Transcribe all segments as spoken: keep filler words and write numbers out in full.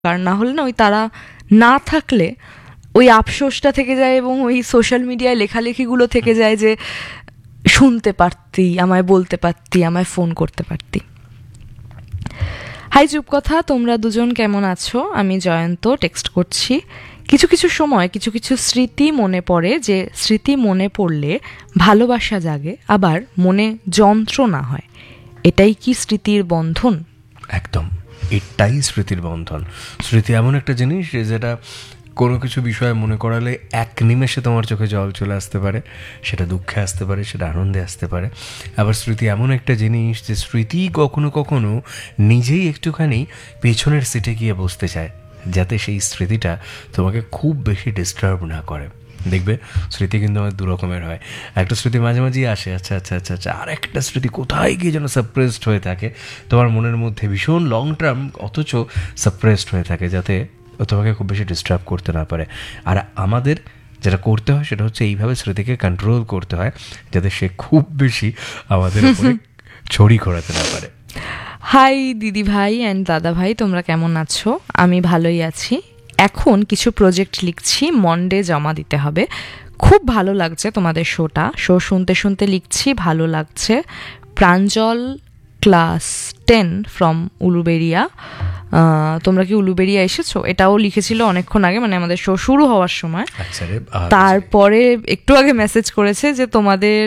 কারণ না হলে না ওই তারা না থাকলে ওই আফসোসটা থেকে যায় এবং ওই সোশ্যাল মিডিয়ায় লেখালেখিগুলো থেকে যায় যে শুনতে পারতি, আমায় বলতে পারতি, আমায় ফোন করতে পারতি। হাই চুপকথা, তোমরা দুজন কেমন আছো? আমি জয়ন্ত টেক্সট করছি। কিছু কিছু সময় কিছু কিছু স্মৃতি মনে পড়ে, যে স্মৃতি মনে পড়লে ভালোবাসা জাগে, আবার মনে যন্ত্রণা হয়। এটাই কি স্মৃতির বন্ধন? একদম, এটাই স্মৃতির বন্ধন। স্মৃতি এমন একটা জিনিস যেটা কোনো কিছু বিষয়ে মনে করালে এক নিমেষে তোমার চোখে জল চলে আসতে পারে। সেটা দুঃখে আসতে পারে, সেটা আনন্দে আসতে পারে। আবার স্মৃতি এমন একটা জিনিস যে স্মৃতি কখনো কখনো নিজেই একটুখানি পেছনের সিটে গিয়ে বসতে চায়, যাতে সেই স্মৃতিটা তোমাকে খুব বেশি ডিস্টার্ব না করে। দেখবে স্মৃতি কিন্তু আমার দু রকমের হয়। একটা স্মৃতি মাঝে মাঝেই আসে, আচ্ছা আচ্ছা আচ্ছা আচ্ছা আর একটা স্মৃতি কোথায় গিয়ে যেন সাপ্রেসড হয়ে থাকে তোমার মনের মধ্যে, ভীষণ লং টার্ম অথচ সাপ্রেসড হয়ে থাকে, যাতে তোমাকে খুব বেশি ডিস্টার্ব করতে না পারে। আর আমাদের যেটা করতে হয় সেটা হচ্ছে এইভাবে স্মৃতিকে কন্ট্রোল করতে হয়, যাতে সে খুব বেশি আমাদের উপরে ছড়ি ঘোরাতে না পারে। হাই দিদি ভাই অ্যান্ড দাদা ভাই, তোমরা কেমন আছো? আমি ভালোই আছি। এখন কিছু প্রজেক্ট লিখছি, মন্ডে জমা দিতে হবে। খুব ভালো লাগছে তোমাদের শোটা, শো শুনতে শুনতে লিখছি, ভালো লাগছে। প্রাঞ্জল, ক্লাস টেন ফ্রম উলুবেড়িয়া। তোমরা কি উলুবেড়িয়া এসেছো? এটাও লিখেছিল অনেকক্ষণ আগে, মানে আমাদের শো শুরু হওয়ার সময়। তারপরে একটু আগে মেসেজ করেছে যে তোমাদের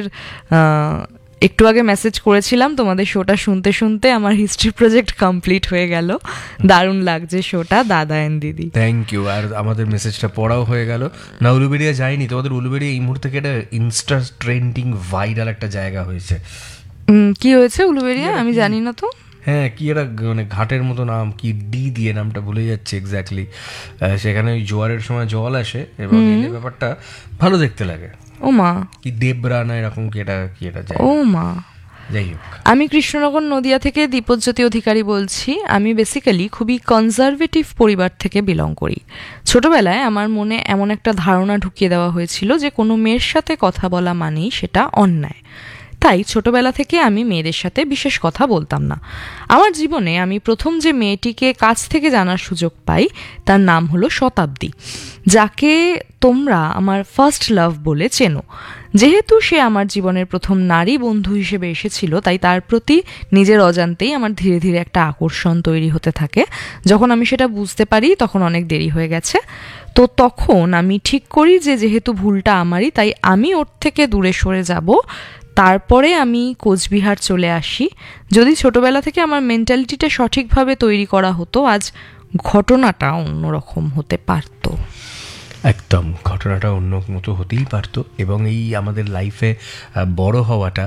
একটু আগে মেসেজ করেছিলাম তোমাদের শোটা শুনতে শুনতে আমার হিস্ট্রি প্রজেক্ট কমপ্লিট হয়ে গেল। দারুণ লাগছে শোটা দাদা এন্ড দিদি। Thank you. আর আমাদের মেসেজটা পড়াও হয়ে গেল। না উলুবেড়িয়া যায়নি, তোমাদের উলুবেড়িয়া এই মুহূর্তে একটা ইনস্টা ট্রেন্ডিং ভাইরাল একটা জায়গা হয়েছে। কি হয়েছে উলুবেড়িয়া? আমি জানি না তো। হ্যাঁ, কি একটা মানে ঘাটের মতো নাম, কি ডি দিয়ে নামটা ভুলে যাচ্ছে এক্স্যাক্টলি। সেখানে ওই জোয়ারের সময় জল আসে এবং এই ব্যাপারটা ভালো দেখতে লাগে। ও মা, কি দেবরা না এরকম কি এটা কি এটা যায়। ও মা, যাই হোক। আমি কৃষ্ণনগর নদিয়া থেকে দীপজ্যোতি অধিকারী বলছি। আমি বেসিক্যালি খুবই কনজারভেটিভ পরিবার থেকে বিলং করি। ছোটবেলায় আমার মনে এমন একটা ধারণা ঢুকিয়ে দেওয়া হয়েছিল যে কোনো মেয়ের সাথে কথা বলা মানেই সেটা অন্যায়। তাই ছোটবেলা থেকে আমি মেয়েদের সাথে বিশেষ কথা বলতাম না। আমার জীবনে আমি প্রথম যে মেয়েটিকে কাছ থেকে জানার সুযোগ পাই তার নাম হলো শতাব্দী, যাকে তোমরা আমার ফার্স্ট লাভ বলে চেনো। যেহেতু সে আমার জীবনের প্রথম নারী বন্ধু হিসেবে এসেছিল, তাই তার প্রতি নিজের অজান্তেই আমার ধীরে ধীরে একটা আকর্ষণ তৈরি হতে থাকে। যখন আমি সেটা বুঝতে পারি তখন অনেক দেরি হয়ে গেছে। তো তখন আমি ঠিক করি যে যেহেতু ভুলটা আমারই, তাই আমি ওর থেকে দূরে সরে যাব। তারপরে আমি কোচবিহার চলে আসি। যদি ছোটবেলা থেকে আমার মেন্টালিটিটা সঠিকভাবে তৈরি করা হতো, আজ ঘটনাটা অন্যরকম হতে পারতো। একদম, ঘটনাটা অন্য মতো হতেই পারতো। এবং এই আমাদের লাইফে বড় হওয়াটা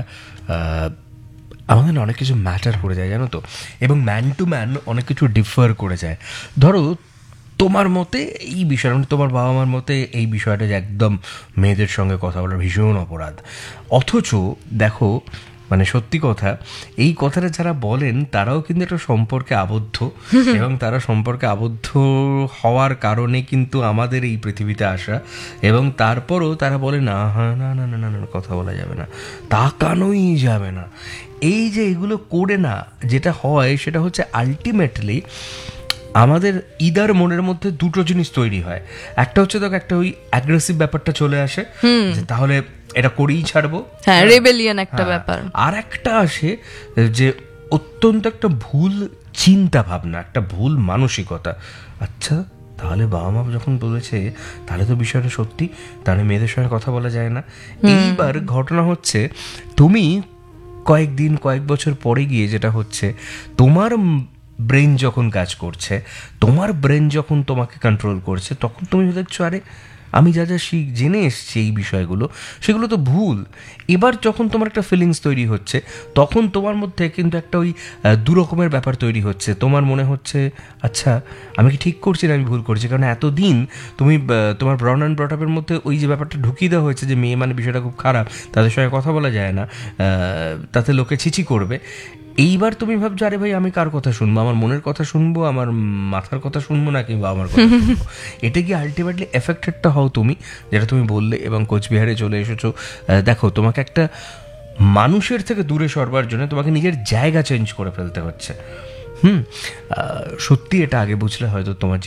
আমাদের অনেক কিছু ম্যাটার করে যায়, জানো তো। এবং ম্যান টু ম্যান অনেক কিছু ডিফার করে যায়। ধরো তোমার মতে এই বিষয়টা, তোমার বাবা মার মতে এই বিষয়টা যে একদম মেয়েদের সঙ্গে কথা বলার ভীষণ অপরাধ, অথচ দেখো মানে সত্যি কথা, এই কথাটা যারা বলেন তারাও কিন্তু একটা সম্পর্কে আবদ্ধ এবং তারা সম্পর্কে আবদ্ধ হওয়ার কারণে কিন্তু আমাদের এই পৃথিবীতে আসা। এবং তারপরও তারা বলে না হ্যাঁ না না না না না কথা বলা যাবে না, তাকানোই যাবে না। এই যে এগুলো করে না, যেটা হয় সেটা হচ্ছে আলটিমেটলি আমাদের ইদার মনের মধ্যে দুটো জিনিস তৈরি হয়। একটা হচ্ছে তোকে একটা ওই অ্যাগ্রেসিভ ব্যাপারটা চলে আসে, তাহলে এটা করেই ছাড়বো, হ্যাঁ রেবেলিয়ন একটা ব্যাপার। আর একটা আসে যে অত্যন্ত একটা ভুল চিন্তা ভাবনা, একটা ভুল মানসিকতা। আচ্ছা তাহলে বাবা মা যখন বলেছে তাহলে তো বিষয়টা সত্যি, তাহলে মেয়েদের সঙ্গে কথা বলা যায় না। এইবার ঘটনা হচ্ছে তুমি কয়েকদিন কয়েক বছর পরে গিয়ে যেটা হচ্ছে, তোমার ব্রেন যখন কাজ করছে, তোমার ব্রেন যখন তোমাকে কন্ট্রোল করছে, তখন তুমি দেখছো আরে আমি যা যা শিখ জেনে এসছি এই বিষয়গুলো, সেগুলো তো ভুল। এবার যখন তোমার একটা ফিলিংস তৈরি হচ্ছে, তখন তোমার মধ্যে কিন্তু একটা ওই দু রকমের ব্যাপার তৈরি হচ্ছে। তোমার মনে হচ্ছে আচ্ছা আমি কি ঠিক করছি না আমি ভুল করছি, কারণ এতদিন তুমি তোমার ব্রাউন অ্যান্ড ব্রটআপের মধ্যে ওই যে ব্যাপারটা ঢুকিয়ে দেওয়া হয়েছে যে মেয়ে মানে বিষয়টা খুব খারাপ, তাদের সঙ্গে কথা বলা যায় না, তাতে লোকে ছিচি করবে। এইবার তুমি ভাবছো আরে ভাই আমি কার কথা শুনবো, আমার মনের কথা শুনবো, আমার মাথার কথা শুনবো না কিংবা আমার কথা শুনবো। এটা কি আলটিমেটলি এফেক্টেডটা হও তুমি, যেটা তুমি বললে। এবং কোচবিহারে চলে এসেছো। দেখো তোমাকে একটা মানুষের থেকে দূরে সরবার জন্য তোমাকে নিজের জায়গা চেঞ্জ করে ফেলতে হচ্ছে। হুম আহ, সত্যি এটা আগে বুঝলে হয়তো তোমার